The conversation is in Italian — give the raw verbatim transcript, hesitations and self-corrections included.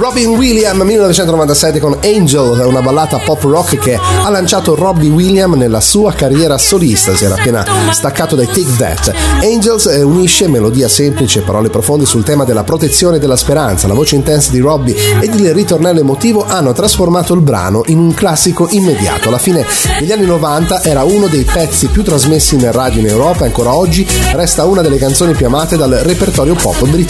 Robin Williams millenovecentonovantasette con Angel, una ballata pop rock che ha lanciato Robbie Williams nella sua carriera solista. Si era appena staccato dai Take That. Angels unisce melodia semplice e parole profonde sul tema della protezione e della speranza. La voce intensa di Robbie ed il ritornello emotivo hanno trasformato il brano in un classico immediato. Alla fine degli anni novanta era uno dei pezzi più trasmessi nel radio in Europa e ancora oggi resta una delle canzoni più amate dal repertorio pop britannico.